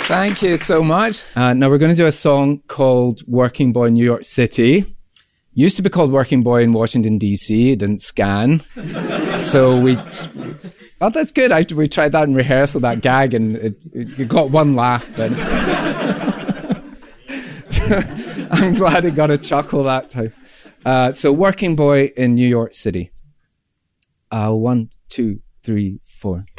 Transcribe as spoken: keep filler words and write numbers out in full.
Thank you so much. Uh, now we're going to do a song called Working Boy in New York City. Used to be called Working Boy in Washington, D C. It didn't scan. So we... Oh, that's good. I, we tried that in rehearsal, that gag, and it, it, it got one laugh. But I'm glad it got a chuckle that time. Uh, so Working Boy in New York City. Uh, one, two, three, four.